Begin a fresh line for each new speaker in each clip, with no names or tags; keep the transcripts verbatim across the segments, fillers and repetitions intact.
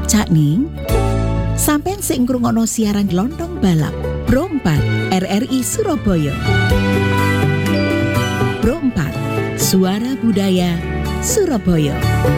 Cak Ning, sampean sing ngrungokno siaran Lontong Balap Pro empat R R I Surabaya. Pro empat, Suara Budaya Surabaya.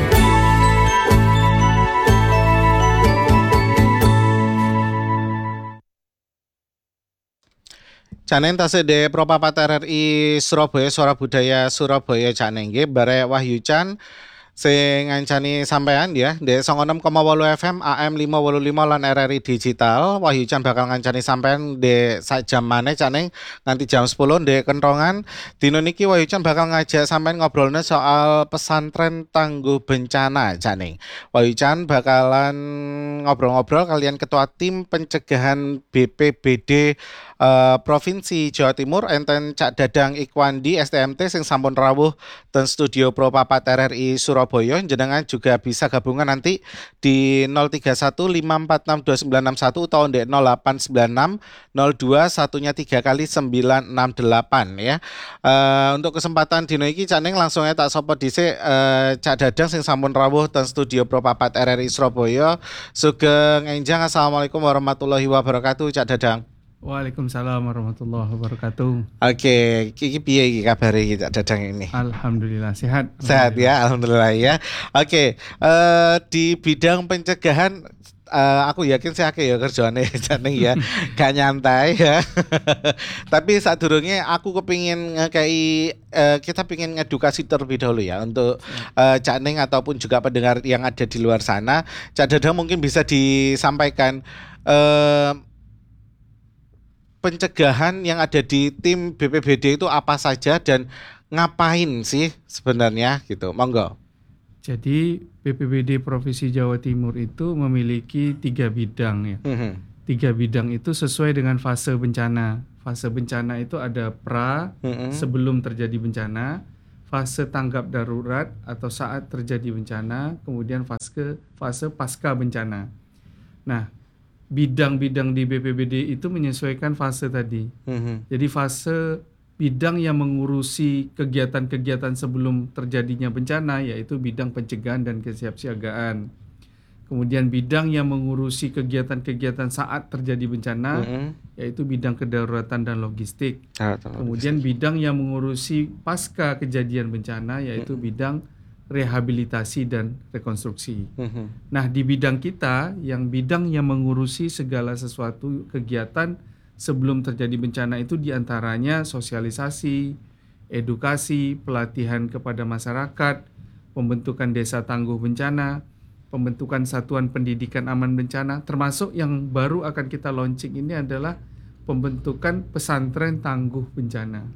Caneng tasih de Pro empat R R I Surabaya, Suara Budaya Surabaya caneng nggih bare Wahyu Chan sing ngancani sampean ya di sanga enam koma wolu F M A M lima wolu lima lan R R I digital. Wahyu Chan bakal ngancani sampean di sak jam maneh caneng nganti jam sepuluh di kentongan. Dino niki Wahyu Chan bakal ngajak sampean ngobrolnya soal pesantren tangguh bencana caneng. Wahyu Chan bakalan ngobrol-ngobrol kalian ketua tim pencegahan B P B D Uh, Provinsi Jawa Timur enten Cak Dadang Ikwandi S T M T sing sampun rawuh ten studio Pro empat R R I Surabaya. Jenengan juga bisa gabungan nanti di nol tiga satu lima empat enam dua sembilan enam satu atau di nol delapan sembilan enam nol dua satunya tiga kali sembilan enam delapan ya. Uh, untuk kesempatan dino iki Cak Ning langsung tak sapa dhisik uh, Cak Dadang sing sampun rawuh ten studio Pro empat R R I Surabaya. Sugeng enjang, assalamualaikum warahmatullahi wabarakatuh Cak Dadang.
Waalaikumsalam warahmatullahi wabarakatuh.
Oke, iki piye iki kabare iki Cak Dadang ini?
Alhamdulillah sehat.
Sehat ya, alhamdulillah ya. Oke, uh, di bidang pencegahan uh, aku yakin sih akeh ya kerjane Cak Ning ya. Gak nyantai ya. Tapi sadurunge aku kepingin ngekei uh, kita pingin ngedukasi terlebih dahulu ya untuk uh, Cak Ning ataupun juga pendengar yang ada di luar sana. Cak Dadang mungkin bisa disampaikan uh, pencegahan yang ada di tim B P B D itu apa saja dan ngapain sih sebenarnya gitu, monggo.
Jadi B P B D Provinsi Jawa Timur itu memiliki tiga bidang ya. Mm-hmm. Tiga bidang itu sesuai dengan fase bencana. Fase bencana itu ada pra, mm-hmm. sebelum terjadi bencana, fase tanggap darurat atau saat terjadi bencana, kemudian fase fase pasca bencana. Nah, bidang-bidang di B P B D itu menyesuaikan fase tadi. Mm-hmm. Jadi fase bidang yang mengurusi kegiatan-kegiatan sebelum terjadinya bencana yaitu bidang pencegahan dan kesiapsiagaan. Kemudian bidang yang mengurusi kegiatan-kegiatan saat terjadi bencana mm-hmm. yaitu bidang kedaruratan dan logistik. Ah, Kemudian logistik. Bidang yang mengurusi pasca kejadian bencana yaitu mm-hmm. bidang rehabilitasi dan rekonstruksi. Mm-hmm. Nah, di bidang kita, yang bidang yang mengurusi segala sesuatu kegiatan sebelum terjadi bencana itu diantaranya sosialisasi, edukasi, pelatihan kepada masyarakat, pembentukan desa tangguh bencana, pembentukan satuan pendidikan aman bencana, termasuk yang baru akan kita launching ini adalah pembentukan pesantren tangguh bencana.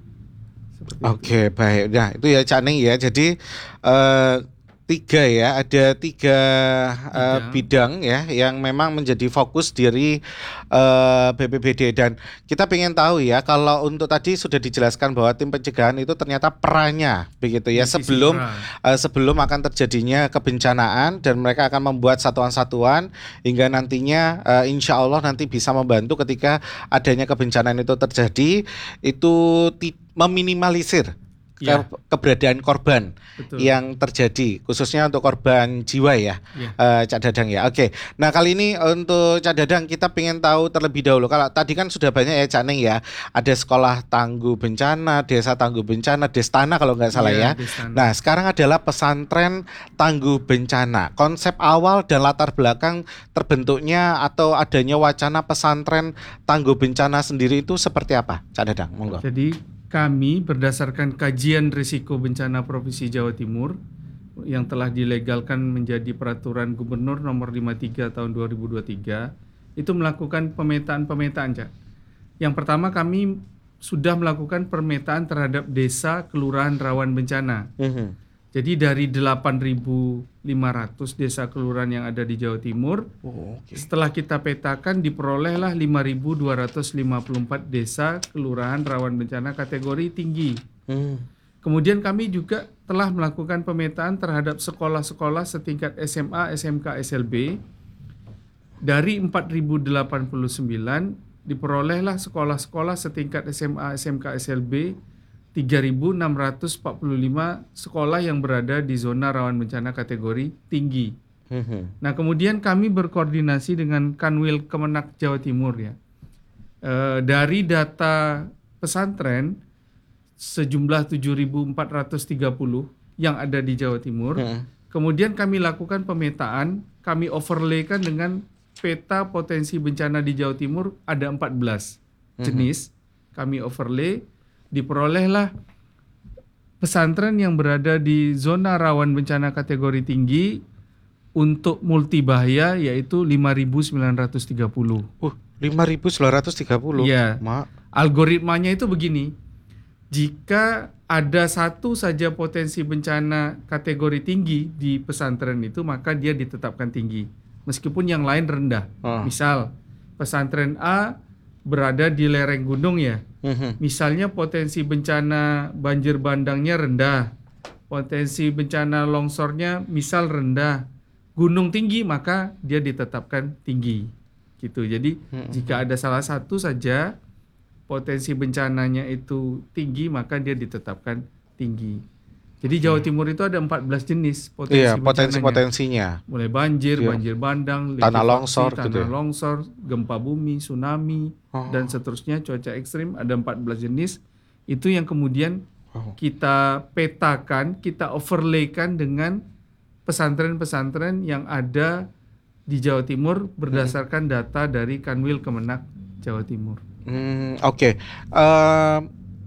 Oke, baik. Nah, itu ya Cak Ning ya. Jadi uh, tiga ya, ada tiga uh, bidang ya yang memang menjadi fokus dari uh, B P B D dan kita pengen tahu ya kalau untuk tadi sudah dijelaskan bahwa tim pencegahan itu ternyata perannya begitu ya sebelum uh, sebelum akan terjadinya kebencanaan dan mereka akan membuat satuan-satuan hingga nantinya uh, insya Allah nanti bisa membantu ketika adanya kebencanaan itu terjadi itu tidak meminimalisir ya. ke- keberadaan korban Betul. yang terjadi khususnya untuk korban jiwa ya, ya. Uh, Cak Dadang ya. Oke. Nah kali ini untuk Cak Dadang kita pengen tahu terlebih dahulu. Kalau tadi kan sudah banyak ya Cak Ning ya. Ada sekolah tangguh bencana, desa tangguh bencana, Destana kalau nggak salah ya. ya. Nah sekarang adalah pesantren tangguh bencana. Konsep awal dan latar belakang terbentuknya atau adanya wacana pesantren tangguh bencana sendiri itu seperti apa, Cak Dadang? Monggo.
Jadi kami berdasarkan kajian risiko bencana Provinsi Jawa Timur yang telah dilegalkan menjadi peraturan Gubernur nomor lima puluh tiga tahun dua ribu dua puluh tiga itu melakukan pemetaan-pemetaan, Cak. Yang pertama kami sudah melakukan pemetaan terhadap desa kelurahan rawan bencana. Mm-hmm. Jadi dari delapan ribu lima ratus desa kelurahan yang ada di Jawa Timur, oh, okay. setelah kita petakan diperolehlah lima ribu dua ratus lima puluh empat desa kelurahan rawan bencana kategori tinggi. Hmm. Kemudian kami juga telah melakukan pemetaan terhadap sekolah-sekolah setingkat S M A, S M K, S L B. Dari empat ribu delapan puluh sembilan diperolehlah sekolah-sekolah setingkat S M A, S M K, S L B tiga ribu enam ratus empat puluh lima sekolah yang berada di zona rawan bencana kategori tinggi.
Mhm.
Nah, kemudian kami berkoordinasi dengan Kanwil Kemenak Jawa Timur ya. E, dari data pesantren sejumlah tujuh ribu empat ratus tiga puluh yang ada di Jawa Timur.
Mhm.
Kemudian kami lakukan pemetaan, kami overlaykan dengan peta potensi bencana di Jawa Timur ada empat belas jenis. Kami overlay, diperolehlah pesantren yang berada di zona rawan bencana kategori tinggi untuk multibahaya yaitu lima ribu sembilan ratus tiga puluh.
Uh, lima ribu sembilan ratus tiga puluh.
Iya.
Mak.
Algoritmanya itu begini. Jika ada satu saja potensi bencana kategori tinggi di pesantren itu, maka dia ditetapkan tinggi. Meskipun yang lain rendah.
Oh.
Misal, pesantren A berada di lereng gunung ya.
Mhm.
Misalnya potensi bencana banjir bandangnya rendah. Potensi bencana longsornya misal rendah. Gunung tinggi maka dia ditetapkan tinggi. Gitu. Jadi
Mhm.
jika ada salah satu saja potensi bencananya itu tinggi maka dia ditetapkan tinggi. Jadi Jawa Timur itu ada empat belas jenis potensi
Iya,
bencananya.
potensi-potensinya.
Mulai banjir,
Iya.
banjir bandang,
Tanah
likuifaksi,
longsor
tanah
gitu ya?
longsor, gempa bumi, tsunami,
Oh.
dan seterusnya, cuaca ekstrim ada empat belas jenis. Itu yang kemudian
Oh.
kita petakan, kita overlaykan dengan pesantren-pesantren yang ada di Jawa Timur berdasarkan data dari Kanwil Kemenak Jawa Timur.
Hmm, oke. Em,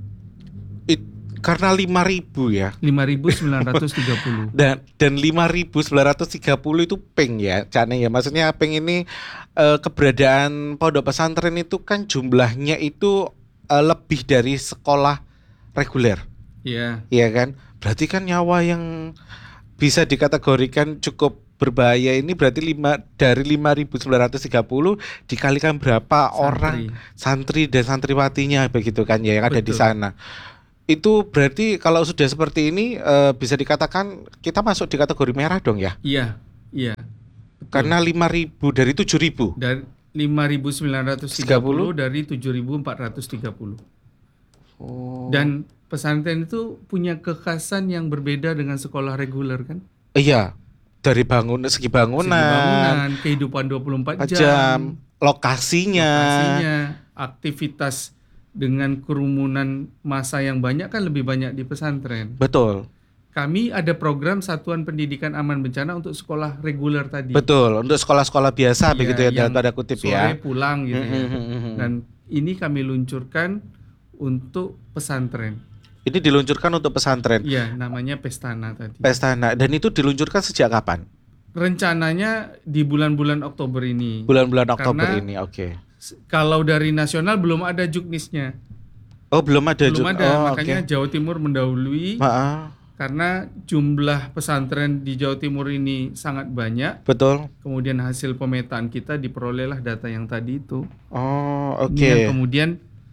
it- karena lima ribu ya.
lima ribu sembilan ratus tiga puluh.
Dan dan lima ribu sembilan ratus tiga puluh itu peng ya, Cane ya. Maksudnya peng ini eh, keberadaan pondok pesantren itu kan jumlahnya itu eh, lebih dari sekolah reguler.
Iya.
Iya kan? Berarti kan nyawa yang bisa dikategorikan cukup berbahaya ini berarti lima dari lima ribu sembilan ratus tiga puluh dikalikan berapa
Santri.
orang santri dan santriwatinya begitu kan ya yang ada di
Betul.
sana. Itu berarti kalau sudah seperti ini eh, bisa dikatakan kita masuk di kategori merah dong ya.
Iya, iya.
Karena lima ribu dari tujuh ribu.
Dari lima ribu sembilan ratus tiga puluh dari tujuh ribu empat ratus tiga puluh.
Oh.
Dan pesantren itu punya kekhasan yang berbeda dengan sekolah reguler kan?
Iya. Dari bangun segi bangunan,
Segi bangunan, kehidupan dua puluh empat jam,
jam, lokasinya.
lokasinya, aktivitas dengan kerumunan massa yang banyak kan lebih banyak di pesantren.
Betul.
Kami ada program Satuan Pendidikan Aman Bencana untuk sekolah reguler tadi.
Betul, untuk sekolah-sekolah biasa
Iya,
begitu ya dalam
yang
tanda kutip
sore
ya.
pulang gitu ya.
Mm, mm, mm, mm.
Dan ini kami luncurkan untuk pesantren.
Ini diluncurkan untuk pesantren.
Iya, namanya Pestana tadi.
Pestana, dan itu diluncurkan sejak kapan?
Rencananya di bulan-bulan Oktober ini.
Bulan-bulan Oktober
Karena
ini, oke.
S- Kalau dari nasional belum ada juknisnya.
Oh, belum ada
Belum
juga.
ada,
Oh,
makanya
oke.
Jawa Timur mendahului
Maaf,
karena jumlah pesantren di Jawa Timur ini sangat banyak.
betul.
Kemudian hasil pemetaan kita diperolehlah data yang tadi itu.
Oh, oke.
Ini yang kemudian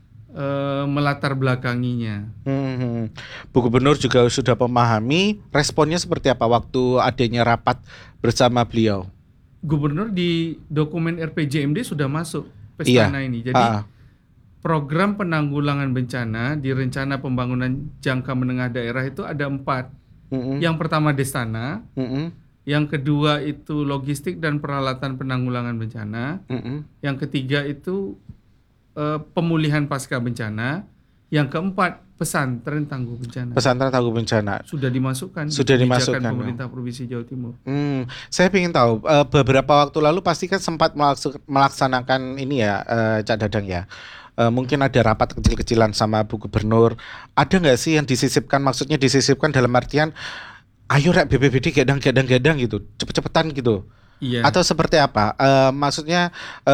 eh, melatar belakanginya.
Hmm, Bu Gubernur juga sudah memahami responnya seperti apa waktu adanya rapat bersama beliau.
Gubernur di dokumen R P J M D sudah masuk
Iya.
Pestana ini. Jadi
Ah,
program penanggulangan bencana di rencana pembangunan jangka menengah daerah itu ada empat.
mm-mm,
Yang pertama Destana,
mm-mm,
yang kedua itu logistik dan peralatan penanggulangan bencana,
mm-mm.
yang ketiga itu eh, pemulihan pasca bencana, yang keempat pesantren tangguh bencana.
Pesantren tangguh bencana.
Sudah dimasukkan. di
Sudah
kebijakan
dimasukkan,
pemerintah Provinsi Jawa Timur.
Hmm, saya ingin tahu eh, beberapa waktu lalu pasti kan sempat melaksu- melaksanakan ini ya, eh, Cak Dadang ya. Eh, mungkin ada rapat kecil-kecilan sama Bu Gubernur. Ada nggak sih yang disisipkan? Maksudnya disisipkan dalam artian, ayo rek B P B D gedang-gedang-gedang gitu, cepet-cepetan gitu.
Iya.
Atau seperti apa? Eh, maksudnya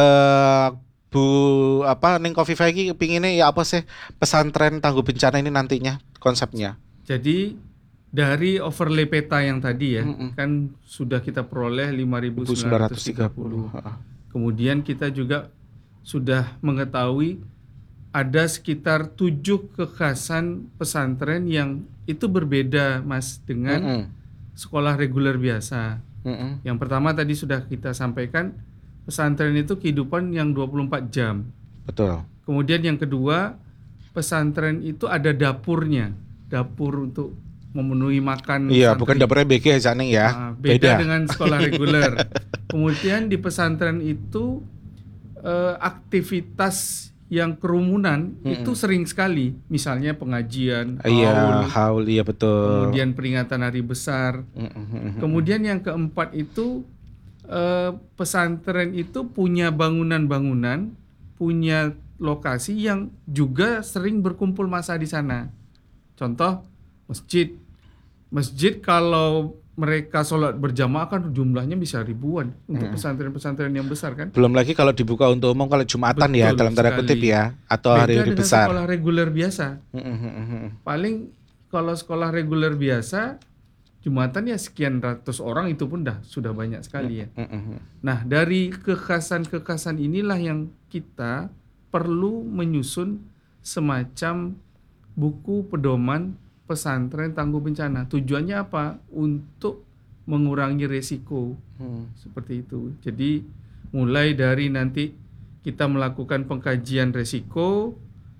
eh, Bu apa Ning Kofifa iki pinginnya ya apa sih pesantren tangguh bencana ini nantinya konsepnya?
Jadi dari overlay peta yang tadi ya,
Mm-mm.
kan sudah kita peroleh lima ribu sembilan ratus tiga puluh. Kemudian kita juga sudah mengetahui ada sekitar tujuh kekhasan pesantren yang itu berbeda Mas dengan
Mm-mm.
sekolah reguler biasa.
Mm-mm.
Yang pertama tadi sudah kita sampaikan, pesantren itu kehidupan yang dua puluh empat jam.
Betul.
Kemudian yang kedua, pesantren itu ada dapurnya, dapur untuk memenuhi makan
Iya,
santri.
bukan dapurnya B G ya Cak Ning ya.
Nah, beda
Beda.
dengan sekolah reguler. Kemudian di pesantren itu eh, aktivitas yang kerumunan
Mm-mm.
itu sering sekali. Misalnya pengajian,
Iya,
haul,
haul iya betul.
kemudian peringatan hari besar.
Mm-mm.
Kemudian yang keempat itu eh, pesantren itu punya bangunan-bangunan, punya lokasi yang juga sering berkumpul massa di sana. Contoh masjid. Masjid kalau mereka sholat berjamaah kan jumlahnya bisa ribuan untuk
Hmm.
pesantren-pesantren yang besar kan.
Belum lagi kalau dibuka untuk umum kalau Jumatan ya
Betul
dalam tanda
sekali.
kutip ya atau
Beda
hari-hari
dengan
besar.
sekolah reguler biasa.
Mm-mm.
Paling kalau sekolah reguler biasa Jumatan ya sekian ratus orang itu pun dah sudah banyak sekali ya.
Mm-mm.
Nah, dari kekhasan-kekhasan inilah yang kita perlu menyusun semacam buku pedoman pesantren tangguh bencana. Tujuannya apa? Untuk mengurangi resiko.
Hmm.
Seperti itu. Jadi mulai dari nanti kita melakukan pengkajian resiko,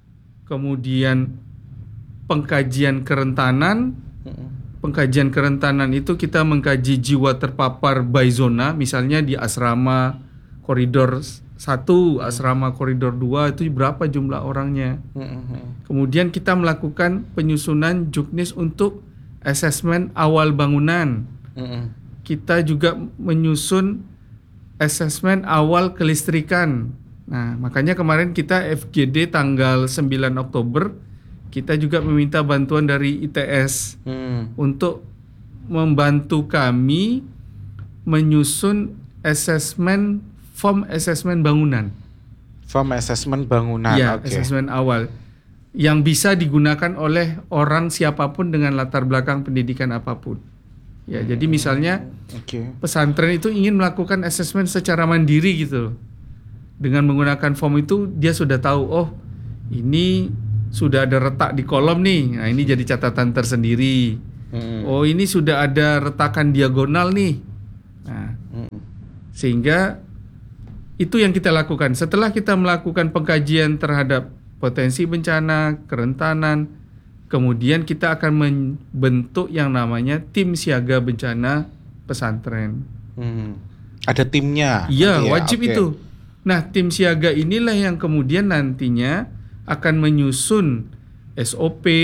kemudian pengkajian kerentanan.
Mm-mm.
Pengkajian kerentanan itu kita mengkaji jiwa terpapar by zona, misalnya di asrama koridor satu, asrama koridor dua itu berapa jumlah orangnya.
Mm-mm.
Kemudian kita melakukan penyusunan juknis untuk asesmen awal bangunan.
Mm-mm.
Kita juga menyusun asesmen awal kelistrikan. Nah, makanya kemarin kita F G D tanggal sembilan Oktober kita juga meminta bantuan dari I T S
Mm.
untuk membantu kami menyusun asesmen form asesmen bangunan.
Form assessment bangunan.
Ya,
Oke.
asesmen awal yang bisa digunakan oleh orang siapapun dengan latar belakang pendidikan apapun. Ya, jadi misalnya
Oke.
pesantren itu ingin melakukan asesmen secara mandiri gitu. Dengan menggunakan form itu dia sudah tahu, oh ini sudah ada retak di kolom nih. Nah, ini jadi catatan tersendiri.
Mm-mm.
Oh, ini sudah ada retakan diagonal nih. Nah,
Mm-mm.
sehingga itu yang kita lakukan. Setelah kita melakukan pengkajian terhadap potensi bencana, kerentanan, kemudian kita akan membentuk yang namanya tim siaga bencana pesantren.
Mm. Ada timnya.
Iya,
nanti ya?
wajib
Oke.
itu. Nah, tim siaga inilah yang kemudian nantinya akan menyusun S O P,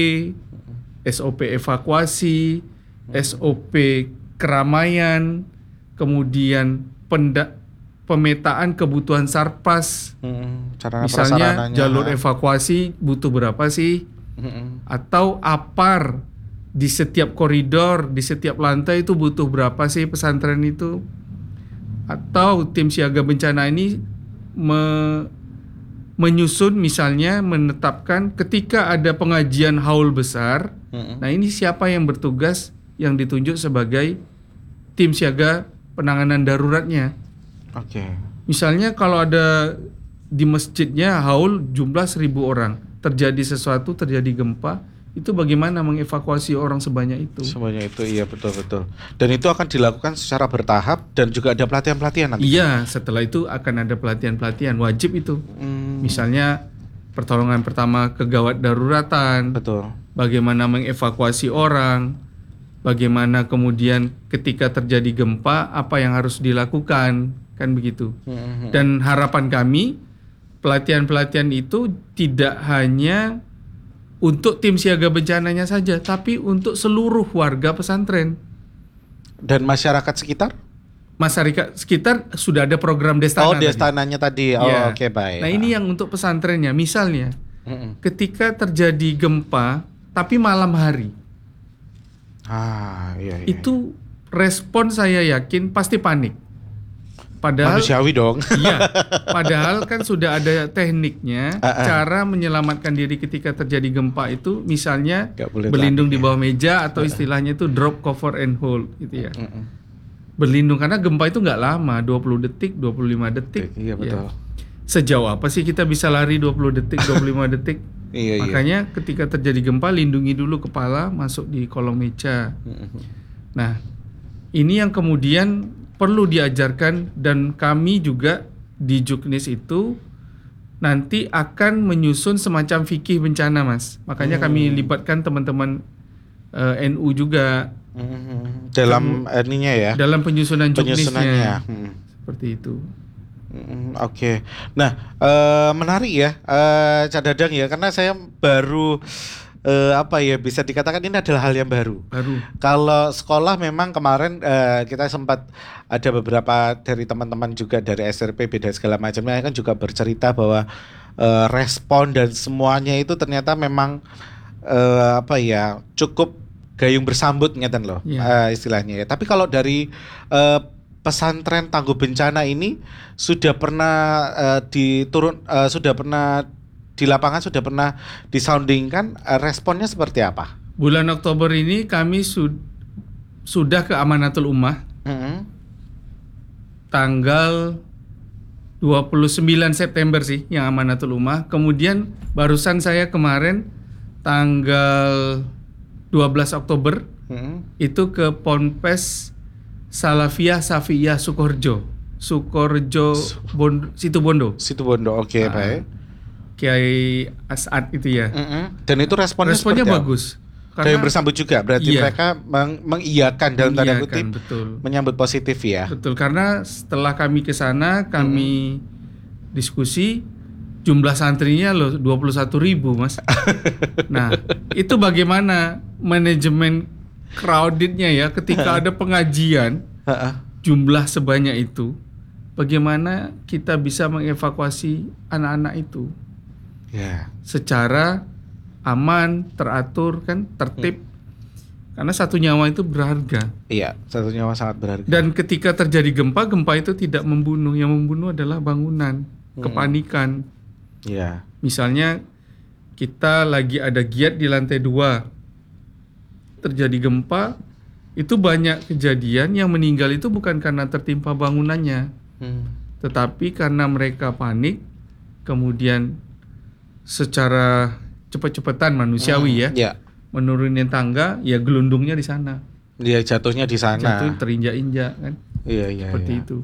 S O P evakuasi, S O P keramaian, kemudian penda- pemetaan kebutuhan sarpas.
Mm. Sarana
Misalnya
prasarananya.
jalur evakuasi butuh berapa sih?
Mm-mm.
Atau apar di setiap koridor, di setiap lantai itu butuh berapa sih pesantren itu? Atau tim siaga bencana ini me- menyusun misalnya menetapkan ketika ada pengajian haul besar,
Mm-mm.
nah ini siapa yang bertugas yang ditunjuk sebagai tim siaga penanganan daruratnya.
Oke.
Misalnya kalau ada di masjidnya haul jumlah seribu orang, terjadi sesuatu, terjadi gempa, itu bagaimana mengevakuasi orang sebanyak itu?
Semuanya itu iya betul-betul. Dan itu akan dilakukan secara bertahap dan juga ada pelatihan-pelatihan nanti.
Iya, setelah itu akan ada pelatihan-pelatihan, wajib itu.
Hmm,
Misalnya pertolongan pertama kegawat daruratan,
betul.
bagaimana mengevakuasi orang, bagaimana kemudian ketika terjadi gempa apa yang harus dilakukan, kan begitu.
Hmm.
Dan harapan kami pelatihan-pelatihan itu tidak hanya untuk tim siaga bencananya saja, tapi untuk seluruh warga pesantren.
Dan masyarakat sekitar?
Masyarakat sekitar sudah ada program Destana.
Oh,
tadi.
destananya tadi. Oh,
Ya.
oke baik.
Nah, ini yang untuk pesantrennya. Misalnya,
Mm-mm.
ketika terjadi gempa tapi malam hari,
Ah, iya, iya.
itu respon saya yakin pasti panik. Padahal
manusiawi dong.
iya, padahal kan sudah ada tekniknya,
Ah, ah.
cara menyelamatkan diri ketika terjadi gempa itu, misalnya
Nggak boleh
berlindung
panik
di
ya.
bawah meja atau istilahnya itu drop, cover, and hold, gitu ya.
Mm-mm.
Berlindung karena gempa itu nggak lama, dua puluh detik, dua puluh lima detik.
Iya betul.
Ya. Sejauh apa sih kita bisa lari dua puluh detik, dua puluh lima detik?
Iya, iya.
Makanya ketika terjadi gempa, lindungi dulu kepala, masuk di kolong meja.
Mm-mm.
Nah, ini yang kemudian perlu diajarkan, dan kami juga di Juknis itu nanti akan menyusun semacam fikih bencana, Mas. Makanya
Hmm.
kami libatkan teman-teman uh, N U juga.
Hmm, dalam ininya ya.
Dalam penyusunan
penyusunannya.
juknisnya. Hmm. Seperti itu.
Hmm, Oke, okay. Nah uh, menarik ya, uh, Cak Dadang ya, karena saya baru uh, apa ya bisa dikatakan ini adalah hal yang baru.
Baru.
Kalau sekolah memang kemarin uh, kita sempat ada beberapa dari teman-teman juga dari S R P B dan segala macamnya kan juga bercerita bahwa uh, respon dan semuanya itu ternyata memang uh, apa ya cukup gayung bersambut ngeten loh yeah. uh, istilahnya ya. Tapi kalau dari uh, pesantren tangguh bencana ini sudah pernah uh, diturun uh, sudah pernah di lapangan sudah pernah disoundingkan, uh, responnya seperti apa?
Bulan Oktober ini kami sud- sudah ke Amanatul Ummah. Mm-hmm. Tanggal dua puluh sembilan September sih yang Amanatul Ummah. Kemudian barusan saya kemarin tanggal dua belas Oktober hmm. itu ke Ponpes Salafiyah Safiyah Sukoharjo, Sukoharjo Bondo, Situbondo.
Situbondo, oke okay, uh, baik.
Kiai As'ad itu ya.
Mm-hmm. Dan itu responnya,
responnya bagus.
Karena yang bersambut juga, berarti iya, mereka meng- mengiyakan dalam tanda kutip,
betul.
menyambut positif ya.
Betul, karena setelah kami ke sana kami hmm. diskusi. Jumlah santrinya loh dua puluh satu ribu mas. Nah itu bagaimana manajemen crowdednya ya ketika ada pengajian jumlah sebanyak itu. Bagaimana kita bisa mengevakuasi anak-anak itu yeah. secara aman, teratur kan, tertib. Hmm. Karena satu nyawa itu berharga.
Iya, satu nyawa sangat berharga.
Dan ketika terjadi gempa, gempa itu tidak membunuh. Yang membunuh adalah bangunan, hmm. kepanikan.
Yeah.
Misalnya kita lagi ada giat di lantai dua, terjadi gempa, itu banyak kejadian yang meninggal itu bukan karena tertimpa bangunannya, hmm. tetapi karena mereka panik, kemudian secara cepet-cepetan manusiawi hmm. ya, yeah. menurunin tangga, ya gelundungnya di sana.
Dia jatuhnya di sana.
Jatuh terinjak-injak kan.
Iya iya.
Seperti
iya.
itu.